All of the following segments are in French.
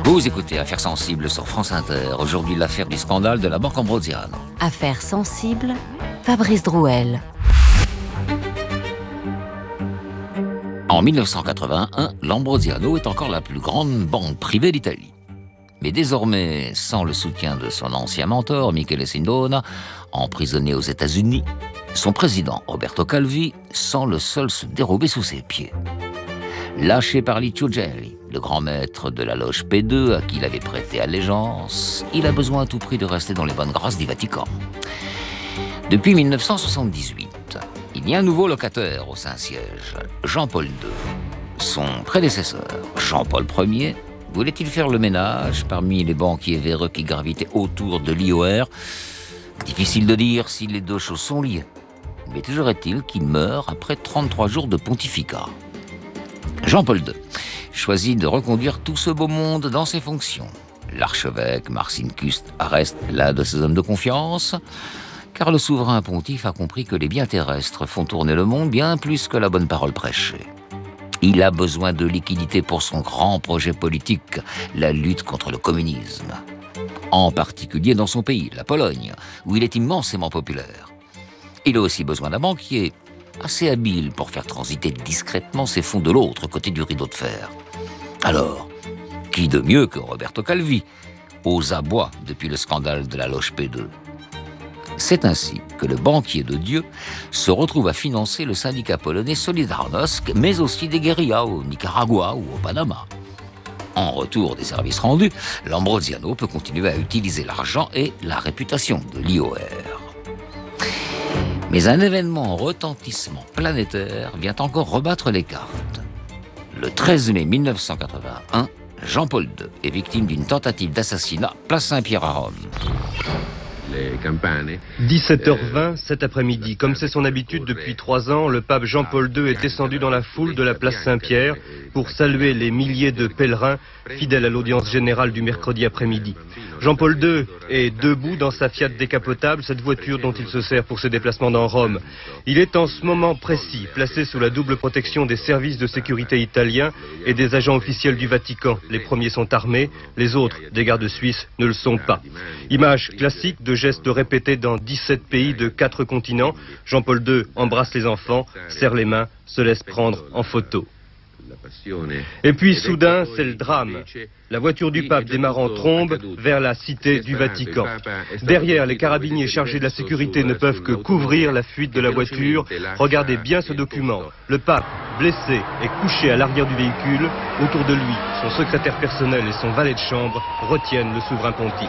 Vous écoutez Affaires sensibles sur France Inter. Aujourd'hui, l'affaire du scandale de la banque Ambrosiano. Affaires sensibles, Fabrice Drouel. En 1981, l'Ambrosiano est encore la plus grande banque privée d'Italie. Mais désormais, sans le soutien de son ancien mentor, Michele Sindona, emprisonné aux États-Unis, son président, Roberto Calvi, sent le sol se dérober sous ses pieds. Lâché par Licio Gelli, le grand maître de la loge P2 à qui il avait prêté allégeance, il a besoin à tout prix de rester dans les bonnes grâces du Vatican. Depuis 1978, il y a un nouveau locataire au Saint-Siège, Jean-Paul II. Son prédécesseur, Jean-Paul Ier, voulait-il faire le ménage parmi les banquiers véreux qui gravitaient autour de l'IOR? Difficile de dire si les deux choses sont liées. Mais toujours est-il qu'il meurt après 33 jours de pontificat. Jean-Paul II choisit de reconduire tout ce beau monde dans ses fonctions. L'archevêque Marcin Cust reste l'un de ses hommes de confiance, car le souverain pontife a compris que les biens terrestres font tourner le monde bien plus que la bonne parole prêchée. Il a besoin de liquidités pour son grand projet politique, la lutte contre le communisme. En particulier dans son pays, la Pologne, où il est immensément populaire. Il a aussi besoin d'un banquier assez habile pour faire transiter discrètement ses fonds de l'autre côté du rideau de fer. Alors, qui de mieux que Roberto Calvi, aux abois depuis le scandale de la loge P2? C'est ainsi que le banquier de Dieu se retrouve à financer le syndicat polonais Solidarnosc, mais aussi des guérillas au Nicaragua ou au Panama. En retour des services rendus, l'Ambrosiano peut continuer à utiliser l'argent et la réputation de l'IOR. Mais un événement en retentissement planétaire vient encore rebattre les cartes. Le 13 mai 1981, Jean-Paul II est victime d'une tentative d'assassinat place Saint-Pierre à Rome. 17h20 cet après-midi. Comme c'est son habitude depuis 3 ans, le pape Jean-Paul II est descendu dans la foule de la place Saint-Pierre pour saluer les milliers de pèlerins fidèles à l'audience générale du mercredi après-midi. Jean-Paul II est debout dans sa Fiat décapotable, cette voiture dont il se sert pour ses déplacements dans Rome. Il est en ce moment précis placé sous la double protection des services de sécurité italiens et des agents officiels du Vatican. Les premiers sont armés, les autres, des gardes suisses, ne le sont pas. Image classique de gestes répétés dans 17 pays de 4 continents. Jean-Paul II embrasse les enfants, serre les mains, se laisse prendre en photo. Et puis soudain, c'est le drame. La voiture du pape démarre en trombe vers la cité du Vatican. Derrière, les carabiniers chargés de la sécurité ne peuvent que couvrir la fuite de la voiture. Regardez bien ce document. Le pape, blessé, est couché à l'arrière du véhicule. Autour de lui, son secrétaire personnel et son valet de chambre retiennent le souverain pontife.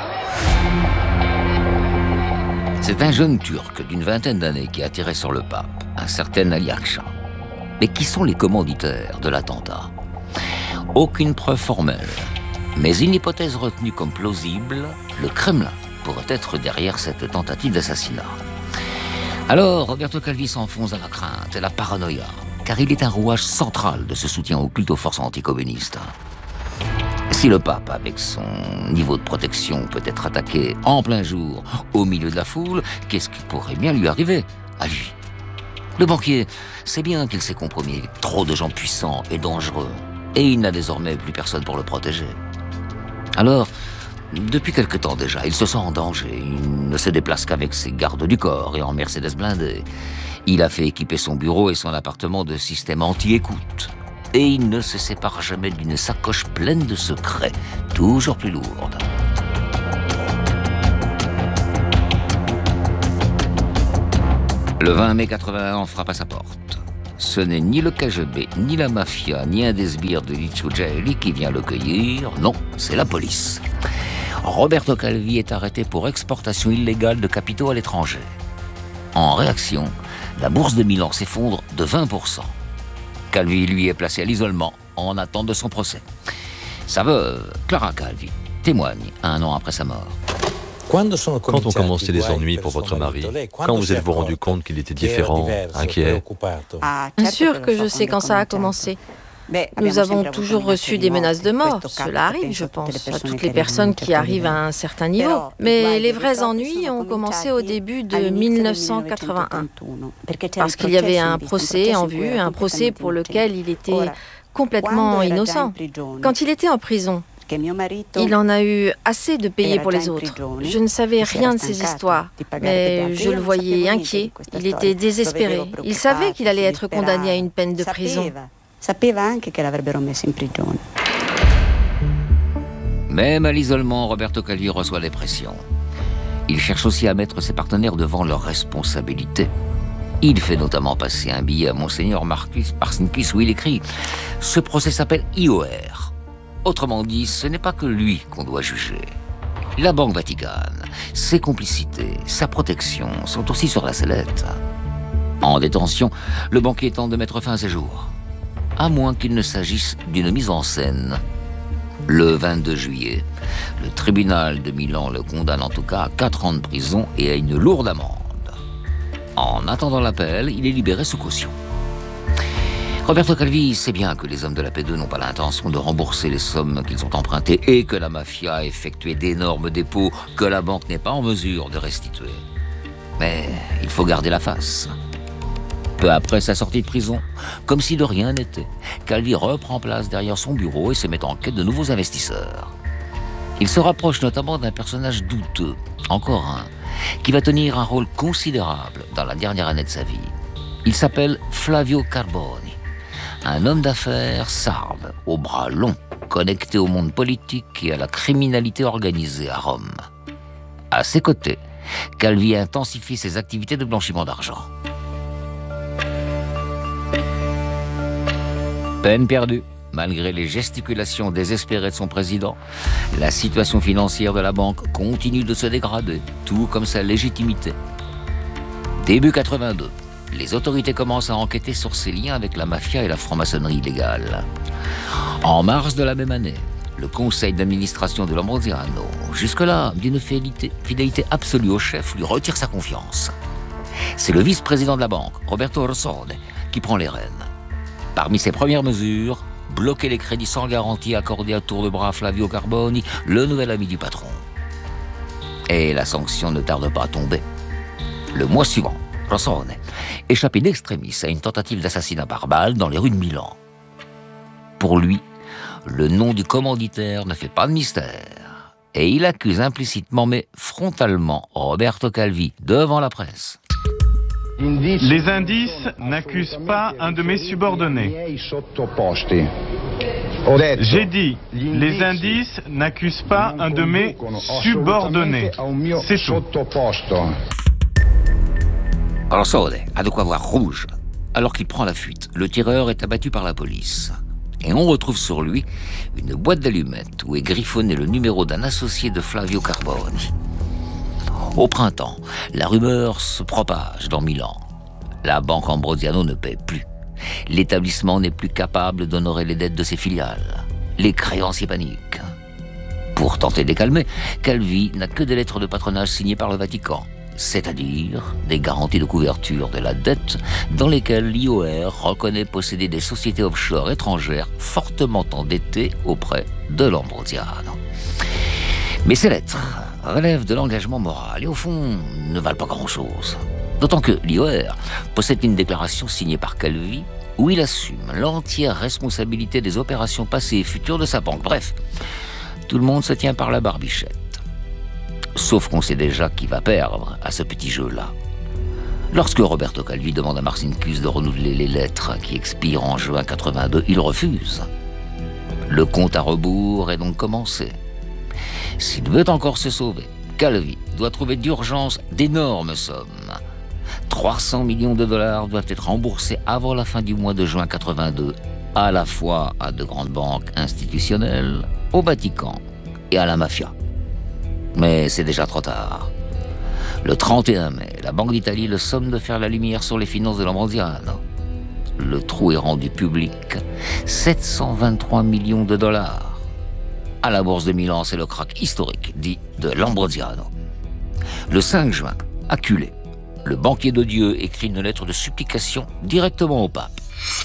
C'est un jeune Turc d'une vingtaine d'années qui a tiré sur le pape, un certain Ali Akçay. Mais qui sont les commanditaires de l'attentat? Aucune preuve formelle, mais une hypothèse retenue comme plausible, le Kremlin pourrait être derrière cette tentative d'assassinat. Alors, Roberto Calvi s'enfonce dans la crainte et la paranoïa, car il est un rouage central de ce soutien occulte aux forces anticommunistes. Si le pape, avec son niveau de protection, peut être attaqué en plein jour, au milieu de la foule, qu'est-ce qui pourrait bien lui arriver à lui? Le banquier sait bien qu'il s'est compromis avec trop de gens puissants et dangereux, et il n'a désormais plus personne pour le protéger. Alors, depuis quelque temps déjà, il se sent en danger. Il ne se déplace qu'avec ses gardes du corps et en Mercedes blindée. Il a fait équiper son bureau et son appartement de systèmes anti-écoute. Et il ne se sépare jamais d'une sacoche pleine de secrets, toujours plus lourde. Le 20 mai 81, on frappe à sa porte. Ce n'est ni le KGB, ni la mafia, ni un des sbires de Licio Gelli qui vient le cueillir. Non, c'est la police. Roberto Calvi est arrêté pour exportation illégale de capitaux à l'étranger. En réaction, la bourse de Milan s'effondre de 20%. Calvi, lui, est placé à l'isolement en attente de son procès. Sa veuve, Clara Calvi, témoigne 1 an après sa mort. Quand ont commencé les ennuis pour votre mari? Quand vous êtes-vous rendu compte qu'il était différent, inquiet? Bien sûr que je sais quand ça a commencé. Nous avons toujours reçu des menaces de mort. Cela arrive, je pense, à toutes les personnes qui arrivent à un certain niveau. Mais les vrais ennuis ont commencé au début de 1981. Parce qu'il y avait un procès en vue, un procès pour lequel il était complètement innocent. Quand il était en prison, Il en a eu assez de payer pour les autres. Je ne savais rien de ces histoires, mais je le voyais inquiet. Il était désespéré. Il savait qu'il allait être condamné à une peine de prison. Même à l'isolement, Roberto Calvi reçoit des pressions. Il cherche aussi à mettre ses partenaires devant leurs responsabilités. Il fait notamment passer un billet à Monseigneur Marcus Parsinkus où il écrit « Ce procès s'appelle IOR ». Autrement dit, ce n'est pas que lui qu'on doit juger. La Banque Vaticane, ses complicités, sa protection sont aussi sur la sellette. En détention, le banquier tente de mettre fin à ses jours. À moins qu'il ne s'agisse d'une mise en scène. Le 22 juillet, le tribunal de Milan le condamne en tout cas à 4 ans de prison et à une lourde amende. En attendant l'appel, il est libéré sous caution. Roberto Calvi sait bien que les hommes de la P2 n'ont pas l'intention de rembourser les sommes qu'ils ont empruntées et que la mafia a effectué d'énormes dépôts que la banque n'est pas en mesure de restituer. Mais il faut garder la face. Peu après sa sortie de prison, comme si de rien n'était, Calvi reprend place derrière son bureau et se met en quête de nouveaux investisseurs. Il se rapproche notamment d'un personnage douteux, encore un, qui va tenir un rôle considérable dans la dernière année de sa vie. Il s'appelle Flavio Carboni, un homme d'affaires sarde, aux bras longs, connecté au monde politique et à la criminalité organisée à Rome. À ses côtés, Calvi intensifie ses activités de blanchiment d'argent. Peine perdue. Malgré les gesticulations désespérées de son président, la situation financière de la banque continue de se dégrader, tout comme sa légitimité. Début 82, les autorités commencent à enquêter sur ses liens avec la mafia et la franc-maçonnerie illégale. En mars de la même année, le conseil d'administration de Lambrosiano, jusque-là d'une fidélité absolue au chef, lui retire sa confiance. C'est le vice-président de la banque, Roberto Rossone, qui prend les rênes. Parmi ses premières mesures, bloquer les crédits sans garantie accordés à tour de bras à Flavio Carboni, le nouvel ami du patron. Et la sanction ne tarde pas à tomber. Le mois suivant, Rossone échappe in extremis à une tentative d'assassinat par balle dans les rues de Milan. Pour lui, le nom du commanditaire ne fait pas de mystère. Et il accuse implicitement mais frontalement Roberto Calvi devant la presse. Les indices n'accusent pas un de mes subordonnés. J'ai dit, les indices n'accusent pas un de mes subordonnés. C'est tout. Rossone a de quoi voir rouge. Alors qu'il prend la fuite, le tireur est abattu par la police. Et on retrouve sur lui une boîte d'allumettes où est griffonné le numéro d'un associé de Flavio Carboni. Au printemps, la rumeur se propage dans Milan. La banque Ambrosiano ne paie plus. L'établissement n'est plus capable d'honorer les dettes de ses filiales. Les créanciers paniquent. Pour tenter de les calmer, Calvi n'a que des lettres de patronage signées par le Vatican, c'est-à-dire des garanties de couverture de la dette dans lesquelles l'IOR reconnaît posséder des sociétés offshore étrangères fortement endettées auprès de Lambrosiano. Mais ces lettres relèvent de l'engagement moral et au fond ne valent pas grand-chose. D'autant que l'IOR possède une déclaration signée par Calvi où il assume l'entière responsabilité des opérations passées et futures de sa banque. Bref, tout le monde se tient par la barbichette. Sauf qu'on sait déjà qui va perdre à ce petit jeu-là. Lorsque Roberto Calvi demande à Marcinkus de renouveler les lettres qui expirent en juin 82, il refuse. Le compte à rebours est donc commencé. S'il veut encore se sauver, Calvi doit trouver d'urgence d'énormes sommes. 300 millions de dollars doivent être remboursés avant la fin du mois de juin 82, à la fois à de grandes banques institutionnelles, au Vatican et à la mafia. Mais c'est déjà trop tard. Le 31 mai, la Banque d'Italie le somme de faire la lumière sur les finances de Lambrosiano. Le trou est rendu public, 723 millions de dollars. À la bourse de Milan, c'est le krach historique, dit de Lambrosiano. Le 5 juin, acculé, le banquier de Dieu écrit une lettre de supplication directement au pape.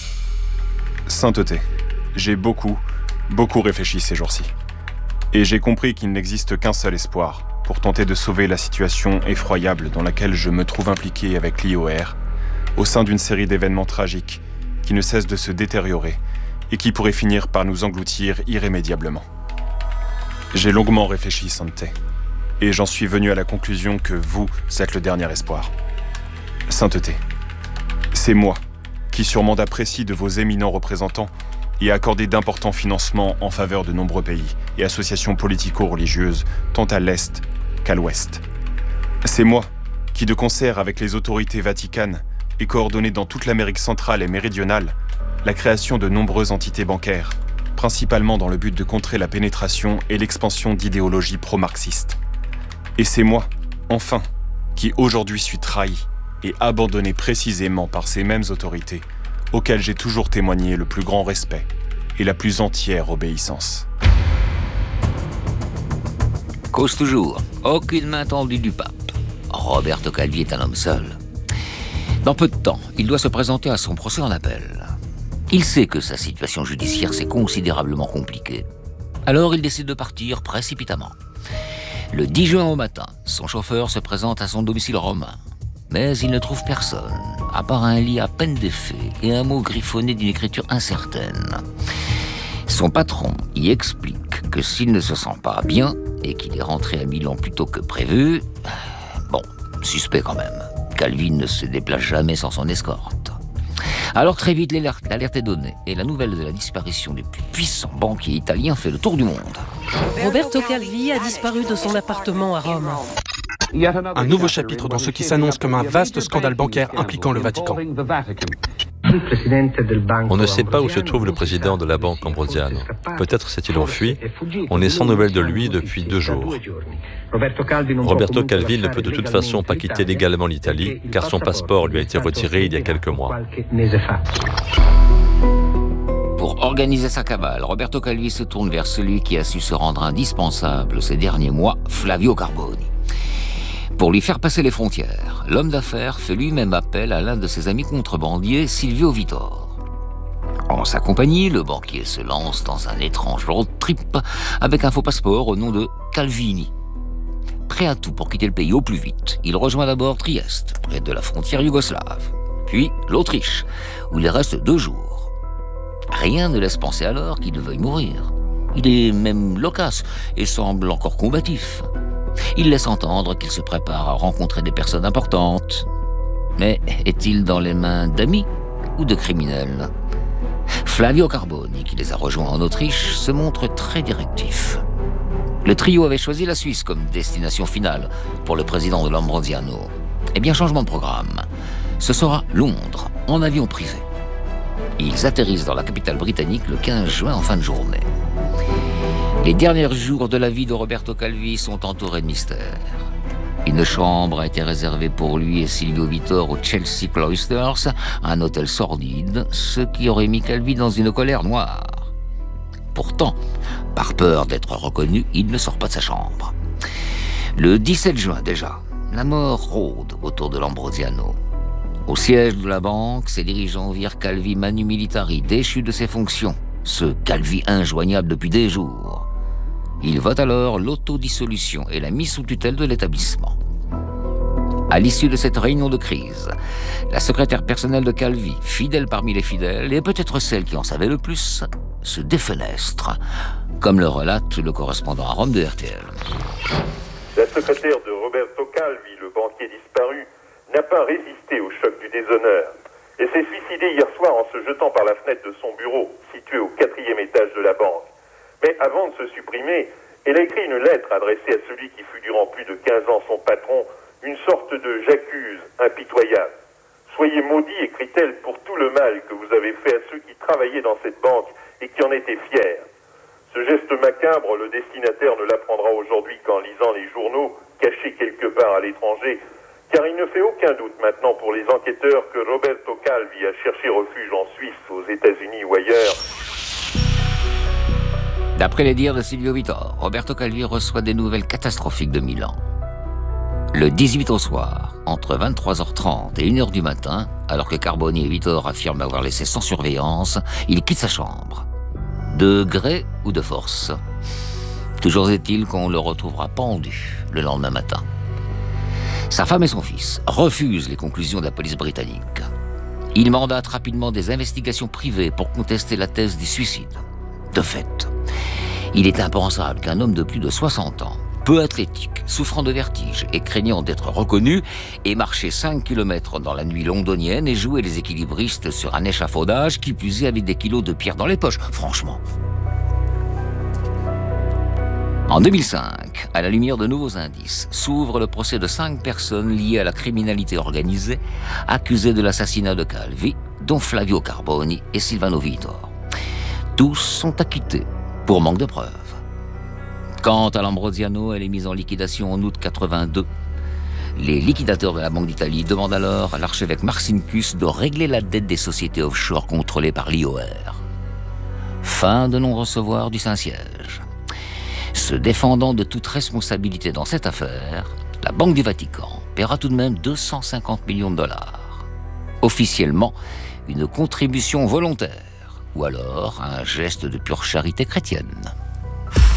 Sainteté, j'ai beaucoup réfléchi ces jours-ci. Et j'ai compris qu'il n'existe qu'un seul espoir pour tenter de sauver la situation effroyable dans laquelle je me trouve impliqué avec l'IOR, au sein d'une série d'événements tragiques qui ne cessent de se détériorer et qui pourraient finir par nous engloutir irrémédiablement. J'ai longuement réfléchi, Sante, et j'en suis venu à la conclusion que vous êtes le dernier espoir. Sainteté, c'est moi qui, sur mandat précis de vos éminents représentants, ai accordé d'importants financements en faveur de nombreux pays et associations politico-religieuses, tant à l'Est qu'à l'Ouest. C'est moi qui, de concert avec les autorités vaticanes, ai coordonné dans toute l'Amérique centrale et méridionale la création de nombreuses entités bancaires, principalement dans le but de contrer la pénétration et l'expansion d'idéologies pro-marxistes. Et c'est moi, enfin, qui aujourd'hui suis trahi et abandonné précisément par ces mêmes autorités, auxquelles j'ai toujours témoigné le plus grand respect et la plus entière obéissance. Cause toujours, aucune main tendue du pape. Roberto Calvi est un homme seul. Dans peu de temps, il doit se présenter à son procès en appel. Il sait que sa situation judiciaire s'est considérablement compliquée. Alors il décide de partir précipitamment. Le 10 juin au matin, son chauffeur se présente à son domicile romain. Mais il ne trouve personne, à part un lit à peine défait et un mot griffonné d'une écriture incertaine. Son patron y explique que s'il ne se sent pas bien et qu'il est rentré à Milan plus tôt que prévu, bon, suspect quand même. Calvi ne se déplace jamais sans son escorte. Alors très vite, l'alerte est donnée et la nouvelle de la disparition du plus puissant banquier italien fait le tour du monde. Roberto Calvi a disparu de son appartement à Rome. Un nouveau chapitre dans ce qui s'annonce comme un vaste scandale bancaire impliquant le Vatican. On ne sait pas où se trouve le président de la banque Ambrosiano. Peut-être s'est-il enfui. On est sans nouvelles de lui depuis 2 jours. Roberto Calvi ne peut de toute façon pas quitter légalement l'Italie, car son passeport lui a été retiré il y a quelques mois. Pour organiser sa cabale, Roberto Calvi se tourne vers celui qui a su se rendre indispensable ces derniers mois, Flavio Carboni. Pour lui faire passer les frontières, l'homme d'affaires fait lui-même appel à l'un de ses amis contrebandiers, Silvio Vittor. En sa compagnie, le banquier se lance dans un étrange road trip avec un faux passeport au nom de Calvini. Prêt à tout pour quitter le pays au plus vite, il rejoint d'abord Trieste, près de la frontière yougoslave, puis l'Autriche, où il reste 2 jours. Rien ne laisse penser alors qu'il veuille mourir. Il est même loquace et semble encore combatif. Il laisse entendre qu'il se prépare à rencontrer des personnes importantes. Mais est-il dans les mains d'amis ou de criminels ? Flavio Carboni, qui les a rejoints en Autriche, se montre très directif. Le trio avait choisi la Suisse comme destination finale pour le président de l'Ambrosiano. Eh bien, changement de programme. Ce sera Londres, en avion privé. Ils atterrissent dans la capitale britannique le 15 juin en fin de journée. Les derniers jours de la vie de Roberto Calvi sont entourés de mystères. Une chambre a été réservée pour lui et Silvio Vittor au Chelsea Cloisters, un hôtel sordide, ce qui aurait mis Calvi dans une colère noire. Pourtant, par peur d'être reconnu, il ne sort pas de sa chambre. Le 17 juin déjà, la mort rôde autour de l'Ambrosiano. Au siège de la banque, ses dirigeants virent Calvi manu militari, déchu de ses fonctions, ce Calvi injoignable depuis des jours. Il vote alors l'autodissolution et la mise sous tutelle de l'établissement. À l'issue de cette réunion de crise, la secrétaire personnelle de Calvi, fidèle parmi les fidèles, et peut-être celle qui en savait le plus, se défenestre, comme le relate le correspondant à Rome de RTL. La secrétaire de Roberto Calvi, le banquier disparu, n'a pas résisté au choc du déshonneur et s'est suicidée hier soir en se jetant par la fenêtre de son bureau, situé au 4e étage de la banque. Mais avant de se supprimer, elle a écrit une lettre adressée à celui qui fut durant plus de 15 ans son patron, une sorte de j'accuse impitoyable. Soyez maudits, écrit-elle, pour tout le mal que vous avez fait à ceux qui travaillaient dans cette banque et qui en étaient fiers. Ce geste macabre, le destinataire ne l'apprendra aujourd'hui qu'en lisant les journaux, cachés quelque part à l'étranger, car il ne fait aucun doute maintenant pour les enquêteurs que Roberto Calvi a cherché refuge en Suisse, aux États-Unis ou ailleurs. D'après les dires de Silvio Vittor, Roberto Calvi reçoit des nouvelles catastrophiques de Milan. Le 18 au soir, entre 23h30 et 1h du matin, alors que Carboni et Vittor affirment avoir laissé sans surveillance, il quitte sa chambre. De gré ou de force. Toujours est-il qu'on le retrouvera pendu le lendemain matin. Sa femme et son fils refusent les conclusions de la police britannique. Ils mandatent rapidement des investigations privées pour contester la thèse du suicide. De fait, Il est impensable qu'un homme de plus de 60 ans, peu athlétique, souffrant de vertige et craignant d'être reconnu, ait marché 5 km dans la nuit londonienne et joué les équilibristes sur un échafaudage qui plus est avec des kilos de pierre dans les poches, franchement. En 2005, à la lumière de nouveaux indices, s'ouvre le procès de 5 personnes liées à la criminalité organisée, accusées de l'assassinat de Calvi, dont Flavio Carboni et Silvano Vitor. Tous sont acquittés pour manque de preuves. Quant à l'Ambrosiano, elle est mise en liquidation en août 82. Les liquidateurs de la Banque d'Italie demandent alors à l'archevêque Marcinkus de régler la dette des sociétés offshore contrôlées par l'IOR. Fin de non-recevoir du Saint-Siège. Se défendant de toute responsabilité dans cette affaire, la Banque du Vatican paiera tout de même 250 millions de dollars. Officiellement, une contribution volontaire, ou alors un geste de pure charité chrétienne.